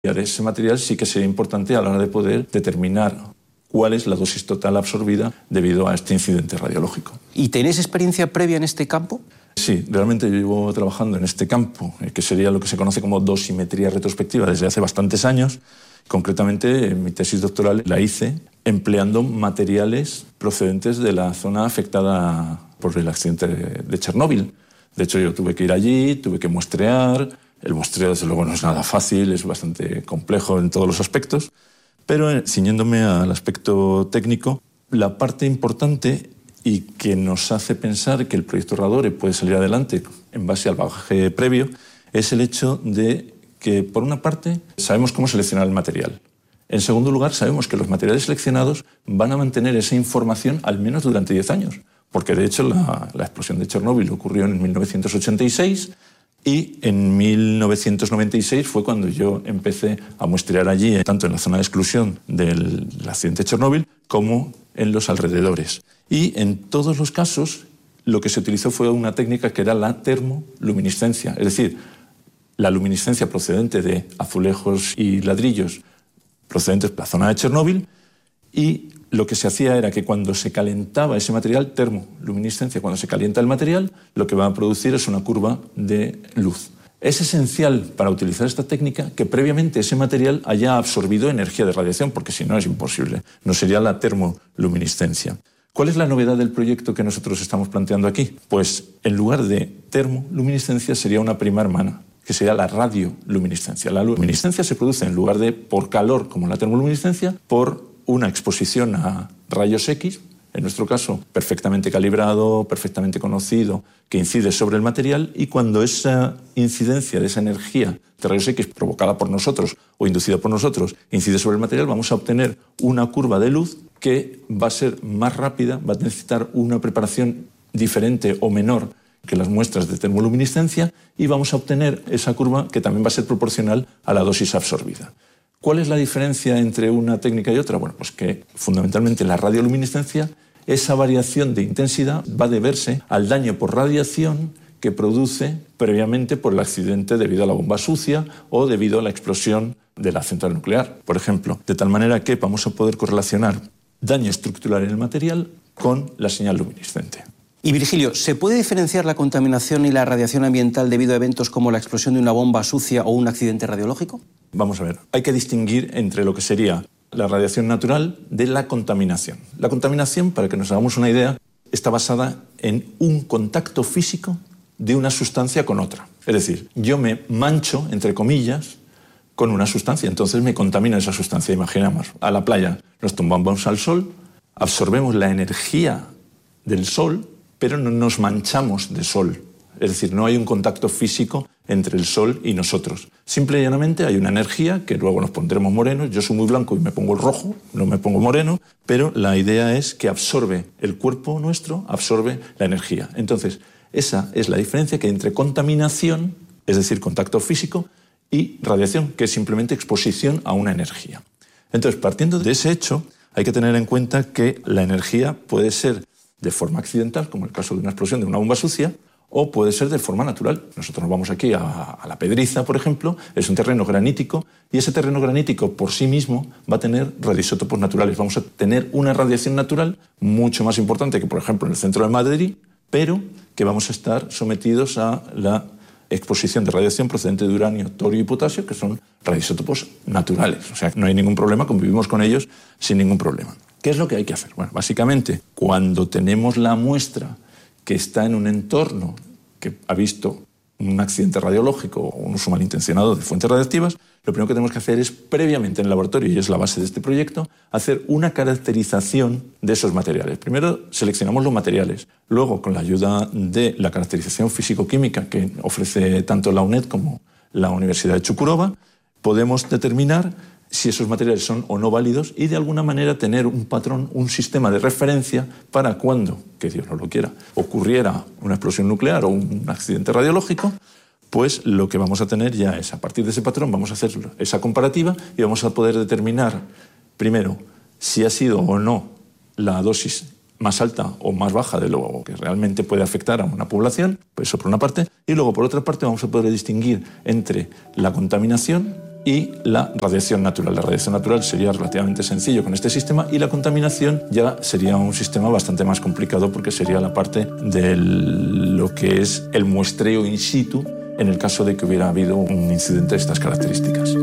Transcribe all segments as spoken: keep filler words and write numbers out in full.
ese material sí que sería importante a la hora de poder determinar cuál es la dosis total absorbida debido a este incidente radiológico. ¿Y tenéis experiencia previa en este campo? Sí, realmente yo llevo trabajando en este campo, que sería lo que se conoce como dosimetría retrospectiva, desde hace bastantes años. Concretamente, mi tesis doctoral la hice empleando materiales procedentes de la zona afectada por el accidente de Chernóbil. De hecho, yo tuve que ir allí, tuve que muestrear. El muestreo, desde luego, no es nada fácil, es bastante complejo en todos los aspectos. Pero, ciñéndome al aspecto técnico, la parte importante y que nos hace pensar que el proyecto Radore puede salir adelante en base al bagaje previo es el hecho de que, por una parte, sabemos cómo seleccionar el material. En segundo lugar, sabemos que los materiales seleccionados van a mantener esa información al menos durante diez años, porque de hecho la, la explosión de Chernóbil ocurrió en mil novecientos ochenta y seis y en mil novecientos noventa y seis fue cuando yo empecé a muestrear allí, tanto en la zona de exclusión del accidente de Chernóbil como en los alrededores. Y en todos los casos lo que se utilizó fue una técnica que era la termoluminiscencia, es decir, la luminiscencia procedente de azulejos y ladrillos procedentes de la zona de Chernóbil, y lo que se hacía era que cuando se calentaba ese material, termoluminiscencia, cuando se calienta el material, lo que va a producir es una curva de luz. Es esencial para utilizar esta técnica que previamente ese material haya absorbido energía de radiación, porque si no es imposible, no sería la termoluminiscencia. ¿Cuál es la novedad del proyecto que nosotros estamos planteando aquí? Pues en lugar de termoluminiscencia sería una prima hermana, que sería la radioluminiscencia. La luminiscencia se produce en lugar de por calor, como la termoluminiscencia, por una exposición a rayos X, en nuestro caso perfectamente calibrado, perfectamente conocido, que incide sobre el material, y cuando esa incidencia de esa energía de rayos X provocada por nosotros o inducida por nosotros incide sobre el material, vamos a obtener una curva de luz que va a ser más rápida, va a necesitar una preparación diferente o menor que las muestras de termoluminiscencia, y vamos a obtener esa curva que también va a ser proporcional a la dosis absorbida. ¿Cuál es la diferencia entre una técnica y otra? Bueno, pues que fundamentalmente en la radioluminiscencia esa variación de intensidad va a deberse al daño por radiación que produce previamente por el accidente debido a la bomba sucia o debido a la explosión de la central nuclear, por ejemplo. De tal manera que vamos a poder correlacionar daño estructural en el material con la señal luminiscente. Y Virgilio, ¿se puede diferenciar la contaminación y la radiación ambiental debido a eventos como la explosión de una bomba sucia o un accidente radiológico? Vamos a ver, hay que distinguir entre lo que sería la radiación natural de la contaminación. La contaminación, para que nos hagamos una idea, está basada en un contacto físico de una sustancia con otra. Es decir, yo me mancho, entre comillas, con una sustancia, entonces me contamina esa sustancia. Imaginamos, a la playa nos tumbamos al sol, absorbemos la energía del sol, pero no nos manchamos de sol. Es decir, no hay un contacto físico entre el sol y nosotros. Simple y llanamente hay una energía que luego nos pondremos morenos. Yo soy muy blanco y me pongo el rojo, no me pongo moreno, pero la idea es que absorbe el cuerpo nuestro, absorbe la energía. Entonces, esa es la diferencia que hay entre contaminación, es decir, contacto físico, y radiación, que es simplemente exposición a una energía. Entonces, partiendo de ese hecho, hay que tener en cuenta que la energía puede ser de forma accidental, como el caso de una explosión de una bomba sucia, o puede ser de forma natural. Nosotros nos vamos aquí a, a la Pedriza, por ejemplo, es un terreno granítico, y ese terreno granítico por sí mismo va a tener radioisótopos naturales. Vamos a tener una radiación natural mucho más importante que, por ejemplo, en el centro de Madrid, pero que vamos a estar sometidos a la exposición de radiación procedente de uranio, torio y potasio, que son radioisótopos naturales. O sea, no hay ningún problema, convivimos con ellos sin ningún problema. ¿Qué es lo que hay que hacer? Bueno, básicamente, cuando tenemos la muestra que está en un entorno que ha visto un accidente radiológico o un uso malintencionado de fuentes radiactivas, lo primero que tenemos que hacer es, previamente en el laboratorio, y es la base de este proyecto, hacer una caracterización de esos materiales. Primero seleccionamos los materiales, luego con la ayuda de la caracterización físico-química que ofrece tanto la UNED como la Universidad de Chukurova, podemos determinar si esos materiales son o no válidos y de alguna manera tener un patrón, un sistema de referencia para cuando, que Dios no lo quiera, ocurriera una explosión nuclear o un accidente radiológico, pues lo que vamos a tener ya es, a partir de ese patrón, vamos a hacer esa comparativa y vamos a poder determinar, primero, si ha sido o no la dosis más alta o más baja de lo que realmente puede afectar a una población, pues eso por una parte, y luego por otra parte vamos a poder distinguir entre la contaminación y la radiación natural. La radiación natural sería relativamente sencillo con este sistema y la contaminación ya sería un sistema bastante más complicado porque sería la parte de lo que es el muestreo in situ en el caso de que hubiera habido un incidente de estas características.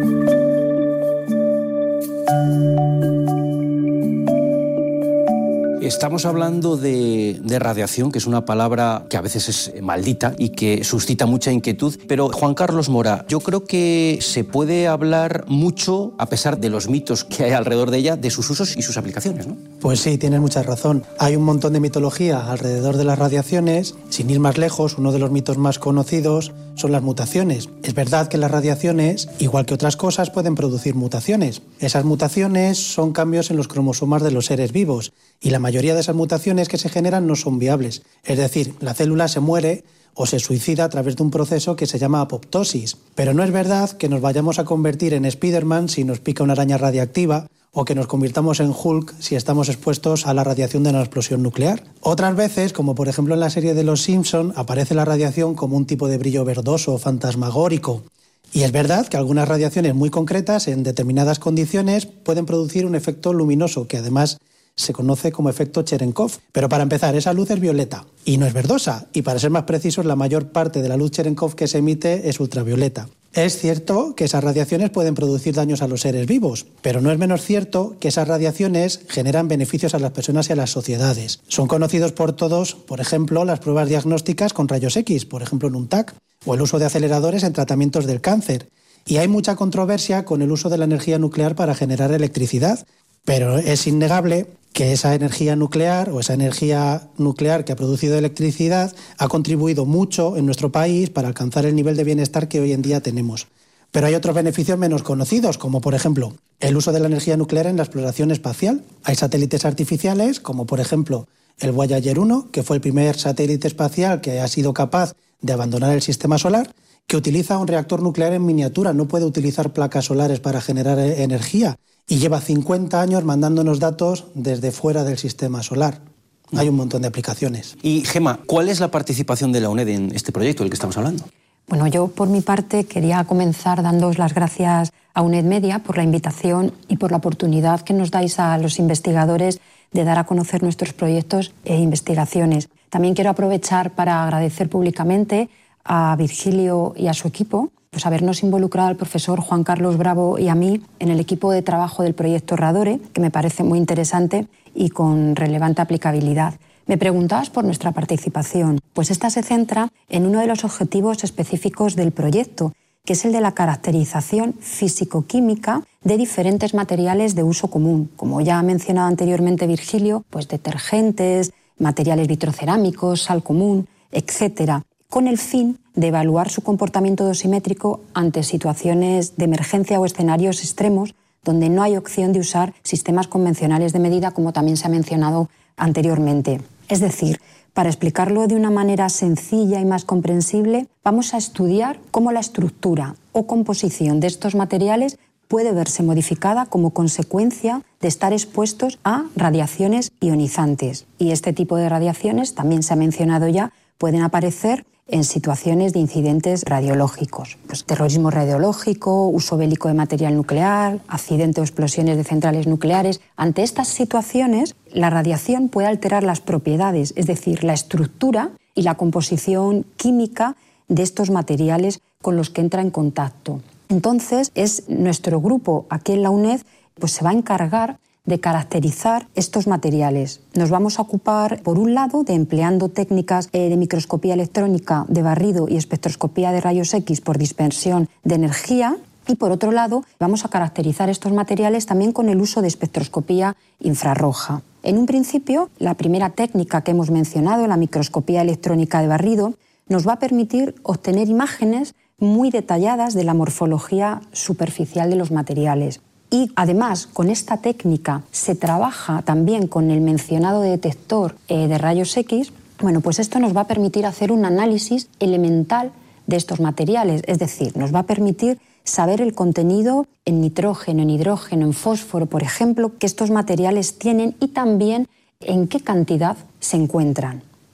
Estamos hablando de, de radiación, que es una palabra que a veces es maldita y que suscita mucha inquietud, pero Juan Carlos Mora, yo creo que se puede hablar mucho, a pesar de los mitos que hay alrededor de ella, de sus usos y sus aplicaciones, ¿no? Pues sí, tienes mucha razón. Hay un montón de mitología alrededor de las radiaciones. Sin ir más lejos, uno de los mitos más conocidos son las mutaciones. Es verdad que las radiaciones, igual que otras cosas, pueden producir mutaciones. Esas mutaciones son cambios en los cromosomas de los seres vivos y la mayoría de esas mutaciones que se generan no son viables. Es decir, la célula se muere o se suicida a través de un proceso que se llama apoptosis. Pero no es verdad que nos vayamos a convertir en Spiderman si nos pica una araña radiactiva o que nos convirtamos en Hulk si estamos expuestos a la radiación de una explosión nuclear. Otras veces, como por ejemplo en la serie de Los Simpson, aparece la radiación como un tipo de brillo verdoso o fantasmagórico. Y es verdad que algunas radiaciones muy concretas, en determinadas condiciones, pueden producir un efecto luminoso, que además se conoce como efecto Cherenkov. Pero para empezar, esa luz es violeta y no es verdosa. Y para ser más precisos, la mayor parte de la luz Cherenkov que se emite es ultravioleta. Es cierto que esas radiaciones pueden producir daños a los seres vivos, pero no es menos cierto que esas radiaciones generan beneficios a las personas y a las sociedades. Son conocidos por todos, por ejemplo, las pruebas diagnósticas con rayos X, por ejemplo en un T A C, o el uso de aceleradores en tratamientos del cáncer. Y hay mucha controversia con el uso de la energía nuclear para generar electricidad, pero es innegable que esa energía nuclear o esa energía nuclear que ha producido electricidad ha contribuido mucho en nuestro país para alcanzar el nivel de bienestar que hoy en día tenemos. Pero hay otros beneficios menos conocidos, como por ejemplo el uso de la energía nuclear en la exploración espacial. Hay satélites artificiales, como por ejemplo el Voyager uno, que fue el primer satélite espacial que ha sido capaz de abandonar el sistema solar, que utiliza un reactor nuclear en miniatura, no puede utilizar placas solares para generar energía y lleva cincuenta años mandándonos datos desde fuera del sistema solar. Hay un montón de aplicaciones. Y Gemma, ¿cuál es la participación de la UNED en este proyecto del que estamos hablando? Bueno, yo por mi parte quería comenzar dándoos las gracias a UNED Media por la invitación y por la oportunidad que nos dais a los investigadores de dar a conocer nuestros proyectos e investigaciones. También quiero aprovechar para agradecer públicamente a Virgilio y a su equipo pues habernos involucrado al profesor Juan Carlos Bravo y a mí en el equipo de trabajo del proyecto Radore, que me parece muy interesante y con relevante aplicabilidad. Me preguntabas por nuestra participación. Pues esta se centra en uno de los objetivos específicos del proyecto, que es el de la caracterización físico-química de diferentes materiales de uso común. Como ya ha mencionado anteriormente Virgilio, pues detergentes, materiales vitrocerámicos, sal común, etcétera, con el fin de evaluar su comportamiento dosimétrico ante situaciones de emergencia o escenarios extremos donde no hay opción de usar sistemas convencionales de medida, como también se ha mencionado anteriormente. Es decir, para explicarlo de una manera sencilla y más comprensible, vamos a estudiar cómo la estructura o composición de estos materiales puede verse modificada como consecuencia de estar expuestos a radiaciones ionizantes. Y este tipo de radiaciones, también se ha mencionado ya, pueden aparecer en situaciones de incidentes radiológicos. Pues terrorismo radiológico, uso bélico de material nuclear, accidente o explosiones de centrales nucleares. Ante estas situaciones, la radiación puede alterar las propiedades, es decir, la estructura y la composición química de estos materiales con los que entra en contacto. Entonces, es nuestro grupo aquí en la UNED, pues se va a encargar de caracterizar estos materiales. Nos vamos a ocupar, por un lado, de empleando técnicas de microscopía electrónica de barrido y espectroscopía de rayos X por dispersión de energía, y por otro lado, vamos a caracterizar estos materiales también con el uso de espectroscopía infrarroja. En un principio, la primera técnica que hemos mencionado, la microscopía electrónica de barrido, nos va a permitir obtener imágenes muy detalladas de la morfología superficial de los materiales. Y además, con esta técnica se trabaja también con el mencionado detector eh, de rayos X. Bueno, pues esto nos va a permitir hacer un análisis elemental de estos materiales, es decir, nos va a permitir saber el contenido en nitrógeno, en hidrógeno, en fósforo, por ejemplo, que estos materiales tienen y también en qué cantidad se encuentran.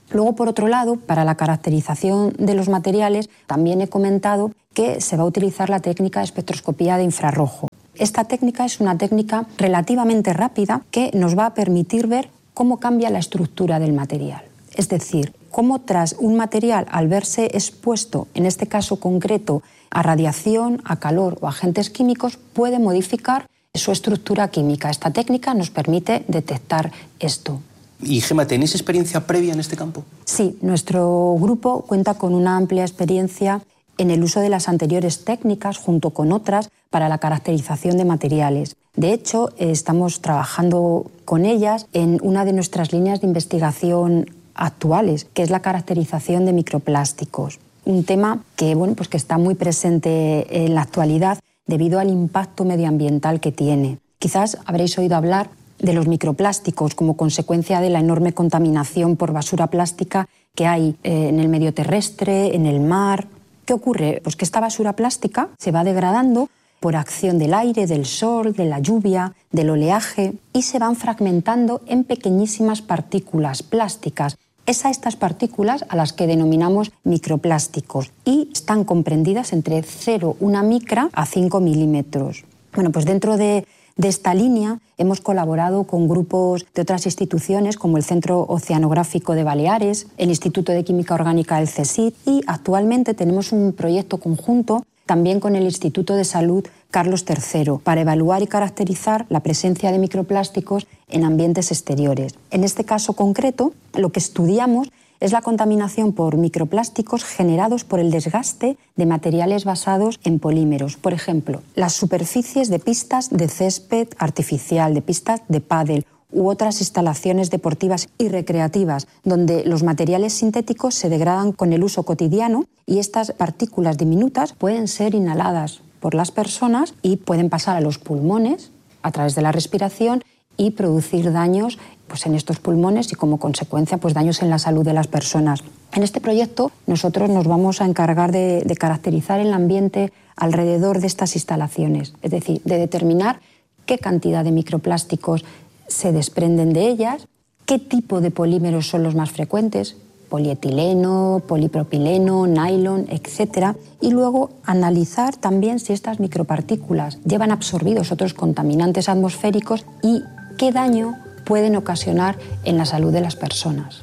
Luego, por otro lado, para la caracterización de los materiales, también he comentado que se va a utilizar la técnica de espectroscopía de infrarrojo. Esta técnica es una técnica relativamente rápida que nos va a permitir ver cómo cambia la estructura del material. Es decir, cómo tras un material, al verse expuesto, en este caso concreto, a radiación, a calor o agentes químicos, puede modificar su estructura química. Esta técnica nos permite detectar esto. Y Gemma, ¿tenéis experiencia previa en este campo? Sí, nuestro grupo cuenta con una amplia experiencia en el uso de las anteriores técnicas junto con otras para la caracterización de materiales. De hecho, estamos trabajando con ellas en una de nuestras líneas de investigación actuales, que es la caracterización de microplásticos. Un tema que, bueno, pues que está muy presente en la actualidad debido al impacto medioambiental que tiene. Quizás habréis oído hablar de los microplásticos como consecuencia de la enorme contaminación por basura plástica que hay en el medio terrestre, en el mar. ¿Qué ocurre? Pues que esta basura plástica se va degradando por acción del aire, del sol, de la lluvia, del oleaje y se van fragmentando en pequeñísimas partículas plásticas. Es a estas partículas a las que denominamos microplásticos y están comprendidas entre cero coma uno micra a cinco milímetros. Bueno, pues dentro de De esta línea hemos colaborado con grupos de otras instituciones como el Centro Oceanográfico de Baleares, el Instituto de Química Orgánica del CSIC y actualmente tenemos un proyecto conjunto también con el Instituto de Salud Carlos tercero para evaluar y caracterizar la presencia de microplásticos en ambientes exteriores. En este caso concreto, lo que estudiamos es la contaminación por microplásticos generados por el desgaste de materiales basados en polímeros. Por ejemplo, las superficies de pistas de césped artificial, de pistas de pádel u otras instalaciones deportivas y recreativas, donde los materiales sintéticos se degradan con el uso cotidiano y estas partículas diminutas pueden ser inhaladas por las personas y pueden pasar a los pulmones a través de la respiración y producir daños pues, en estos pulmones y como consecuencia pues, daños en la salud de las personas. En este proyecto nosotros nos vamos a encargar de, de caracterizar el ambiente alrededor de estas instalaciones, es decir, de determinar qué cantidad de microplásticos se desprenden de ellas, qué tipo de polímeros son los más frecuentes, polietileno, polipropileno, nylon, etcétera, y luego analizar también si estas micropartículas llevan absorbidos otros contaminantes atmosféricos y qué daño pueden ocasionar en la salud de las personas.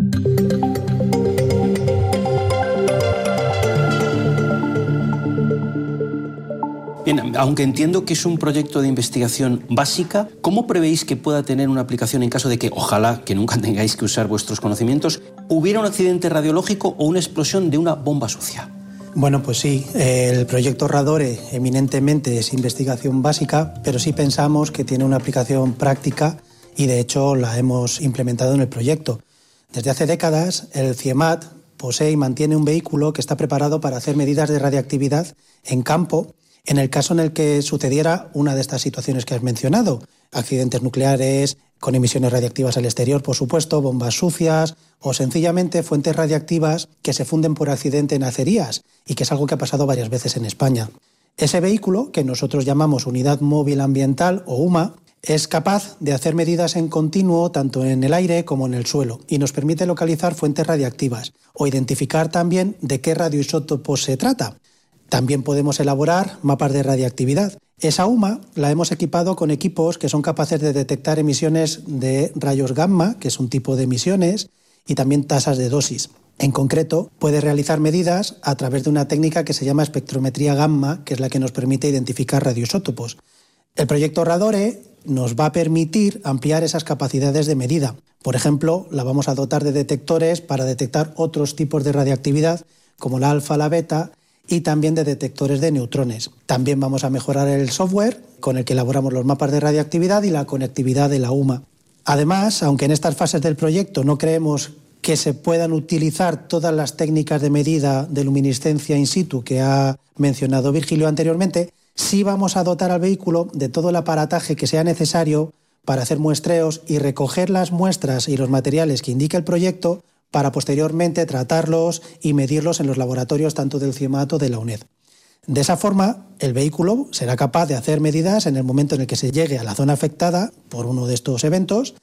Bien, aunque entiendo que es un proyecto de investigación básica, ¿cómo prevéis que pueda tener una aplicación en caso de que, ojalá que nunca tengáis que usar vuestros conocimientos, hubiera un accidente radiológico o una explosión de una bomba sucia? Bueno, pues sí, el proyecto Radore eminentemente es investigación básica, pero sí pensamos que tiene una aplicación práctica y de hecho la hemos implementado en el proyecto. Desde hace décadas el CIEMAT posee y mantiene un vehículo que está preparado para hacer medidas de radiactividad en campo en el caso en el que sucediera una de estas situaciones que has mencionado, accidentes nucleares, con emisiones radiactivas al exterior, por supuesto, bombas sucias o sencillamente fuentes radiactivas que se funden por accidente en acerías y que es algo que ha pasado varias veces en España. Ese vehículo, que nosotros llamamos Unidad Móvil Ambiental o U M A, es capaz de hacer medidas en continuo tanto en el aire como en el suelo y nos permite localizar fuentes radiactivas o identificar también de qué radioisótopos se trata. También podemos elaborar mapas de radiactividad. Esa U M A la hemos equipado con equipos que son capaces de detectar emisiones de rayos gamma, que es un tipo de emisiones, y también tasas de dosis. En concreto, puede realizar medidas a través de una técnica que se llama espectrometría gamma, que es la que nos permite identificar radioisótopos. El proyecto Radore nos va a permitir ampliar esas capacidades de medida. Por ejemplo, la vamos a dotar de detectores para detectar otros tipos de radiactividad, como la alfa, la beta, y también de detectores de neutrones. También vamos a mejorar el software con el que elaboramos los mapas de radiactividad y la conectividad de la U M A. Además, aunque en estas fases del proyecto no creemos que se puedan utilizar todas las técnicas de medida de luminiscencia in situ que ha mencionado Virgilio anteriormente, sí vamos a dotar al vehículo de todo el aparataje que sea necesario para hacer muestreos y recoger las muestras y los materiales que indica el proyecto para posteriormente tratarlos y medirlos en los laboratorios tanto del CIEMAT o de la UNED. De esa forma, el vehículo será capaz de hacer medidas en el momento en el que se llegue a la zona afectada por uno de estos eventos,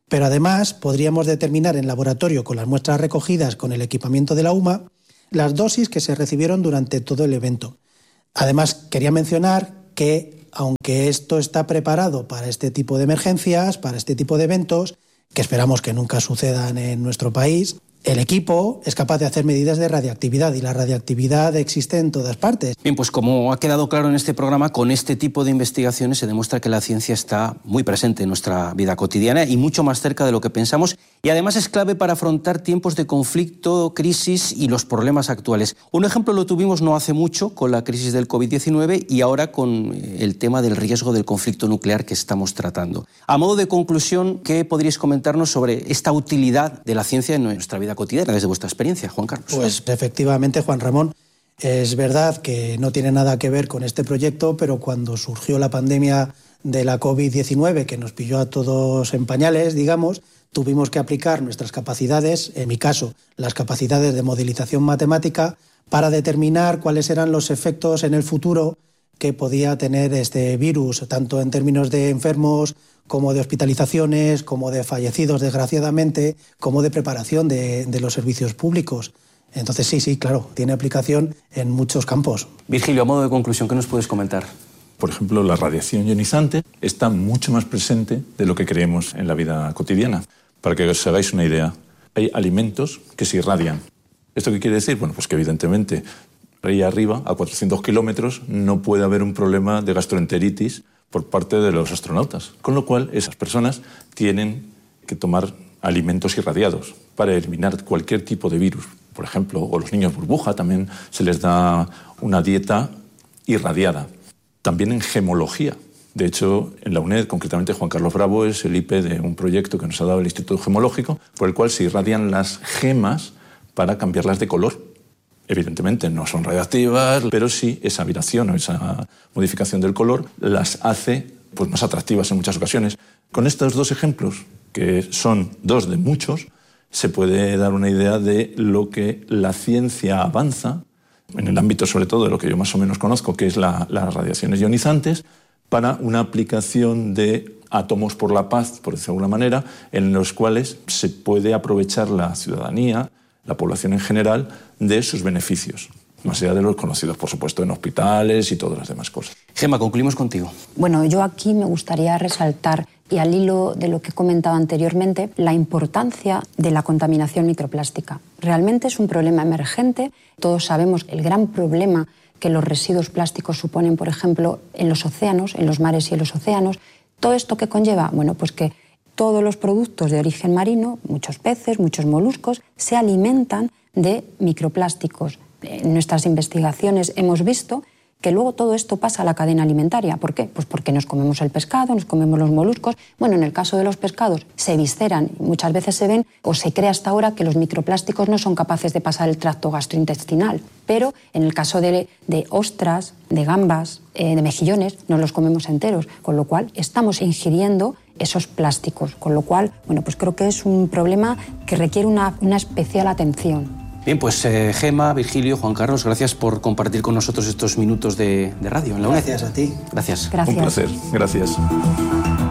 Pero además podríamos determinar en laboratorio con las muestras recogidas con el equipamiento de la U M A las dosis que se recibieron durante todo el evento. Además, quería mencionar que, aunque esto está preparado para este tipo de emergencias, para este tipo de eventos, que esperamos que nunca sucedan en nuestro país, el equipo es capaz de hacer medidas de radiactividad y la radiactividad existe en todas partes. Bien, pues como ha quedado claro en este programa, con este tipo de investigaciones se demuestra que la ciencia está muy presente en nuestra vida cotidiana y mucho más cerca de lo que pensamos, y además es clave para afrontar tiempos de conflicto, crisis y los problemas actuales. Un ejemplo lo tuvimos no hace mucho con la crisis del COVID diecinueve y ahora con el tema del riesgo del conflicto nuclear que estamos tratando. A modo de conclusión, ¿qué podríais comentarnos sobre esta utilidad de la ciencia en nuestra vida cotidiana desde vuestra experiencia, Juan Carlos? Pues efectivamente, Juan Ramón, es verdad que no tiene nada que ver con este proyecto, pero cuando surgió la pandemia de la COVID diecinueve, que nos pilló a todos en pañales, digamos, tuvimos que aplicar nuestras capacidades, en mi caso, las capacidades de modelización matemática, para determinar cuáles eran los efectos en el futuro que podía tener este virus, tanto en términos de enfermos, como de hospitalizaciones, como de fallecidos, desgraciadamente, como de preparación de, de los servicios públicos. Entonces, sí, sí, claro, tiene aplicación en muchos campos. Virgilio, a modo de conclusión, ¿qué nos puedes comentar? Por ejemplo, la radiación ionizante está mucho más presente de lo que creemos en la vida cotidiana. Para que os hagáis una idea, hay alimentos que se irradian. ¿Esto qué quiere decir? Bueno, pues que evidentemente ahí arriba, a cuatrocientos kilómetros, no puede haber un problema de gastroenteritis por parte de los astronautas. Con lo cual, esas personas tienen que tomar alimentos irradiados para eliminar cualquier tipo de virus. Por ejemplo, o los niños burbuja también se les da una dieta irradiada. También en gemología. De hecho, en la UNED, concretamente Juan Carlos Bravo, es el I P de un proyecto que nos ha dado el Instituto Gemológico, por el cual se irradian las gemas para cambiarlas de color. Evidentemente no son radioactivas, pero sí esa viración o esa modificación del color las hace pues, más atractivas en muchas ocasiones. Con estos dos ejemplos, que son dos de muchos, se puede dar una idea de lo que la ciencia avanza, en el ámbito sobre todo de lo que yo más o menos conozco, que es la, las radiaciones ionizantes, para una aplicación de átomos por la paz, por decirlo de alguna manera, en los cuales se puede aprovechar la ciudadanía, la población en general, de sus beneficios, más allá de los conocidos, por supuesto, en hospitales y todas las demás cosas. Gemma, concluimos contigo. Bueno, yo aquí me gustaría resaltar, y al hilo de lo que he comentado anteriormente, la importancia de la contaminación microplástica. Realmente es un problema emergente. Todos sabemos el gran problema que los residuos plásticos suponen, por ejemplo, en los océanos, en los mares y en los océanos. ¿Todo esto qué conlleva? Bueno, pues que todos los productos de origen marino, muchos peces, muchos moluscos, se alimentan de microplásticos. En nuestras investigaciones hemos visto que luego todo esto pasa a la cadena alimentaria. ¿Por qué? Pues porque nos comemos el pescado, nos comemos los moluscos. Bueno, en el caso de los pescados se visceran, muchas veces se ven o se cree hasta ahora que los microplásticos no son capaces de pasar el tracto gastrointestinal. Pero en el caso de, de ostras, de gambas, eh, de mejillones, nos los comemos enteros, con lo cual estamos ingiriendo esos plásticos, con lo cual, bueno, pues creo que es un problema que requiere una, una especial atención. Bien, pues eh, Gemma, Virgilio, Juan Carlos, gracias por compartir con nosotros estos minutos de, de radio en la UNED. Gracias a ti. Gracias. Gracias. Un placer. Gracias.